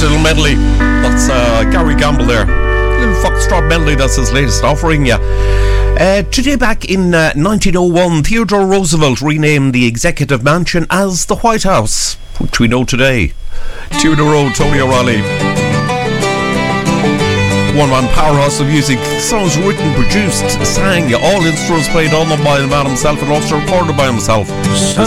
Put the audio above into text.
little medley. That's Gary Gamble there. Little foxtrot medley, that's his latest offering, yeah. Today back in 1901, Theodore Roosevelt renamed the Executive Mansion as the White House, which we know today. Tune the road, Tony O'Reilly. One-man powerhouse of music. Songs written, produced, sang, all instruments played on them by the man himself and also recorded by himself.